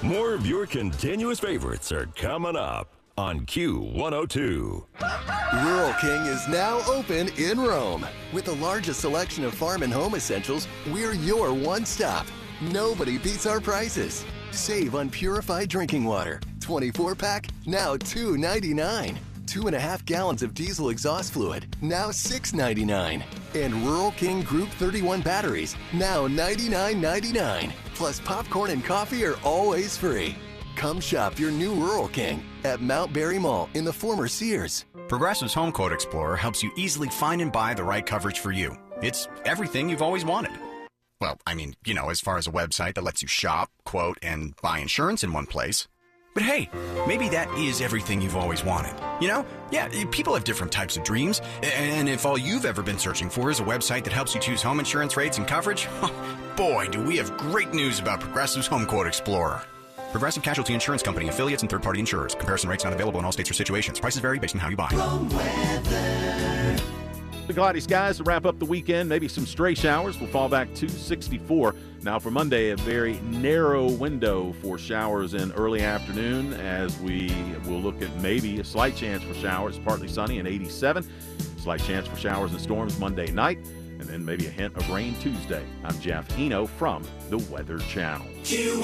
More of your continuous favorites are coming up on Q102. Rural King is now open in Rome. With the largest selection of farm and home essentials, we're your one-stop. Nobody beats our prices. Save on purified drinking water. 24-pack, now $2.99. 2.5 gallons of diesel exhaust fluid, now $6.99. And Rural King Group 31 batteries, now $99.99. Plus popcorn and coffee are always free. Come shop your new Rural King at Mount Berry Mall in the former Sears. Progressive's Home Quote Explorer helps you easily find and buy the right coverage for you. It's everything you've always wanted. Well, I mean, as far as a website that lets you shop, quote, and buy insurance in one place. But hey, maybe that is everything you've always wanted. Yeah, people have different types of dreams. And if all you've ever been searching for is a website that helps you choose home insurance rates and coverage, boy, do we have great news about Progressive's Home Quote Explorer. Progressive Casualty Insurance Company, affiliates, and third-party insurers. Comparison rates not available in all states or situations. Prices vary based on how you buy. The cloudy skies to wrap up the weekend. Maybe some stray showers will fall back to 64. Now for Monday, a very narrow window for showers in early afternoon as we will look at maybe a slight chance for showers, partly sunny and 87. Slight chance for showers and storms Monday night, and then maybe a hint of rain Tuesday. I'm Jeff Eno from the Weather Channel.